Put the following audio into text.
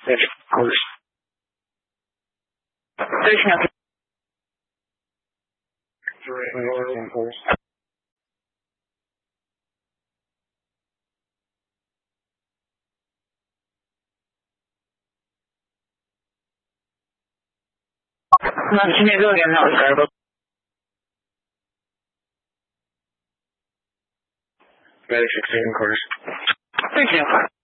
Quarters. 13 up. Quarters. Can you go again? That was garbled. Ready 16 quarters. 13 up.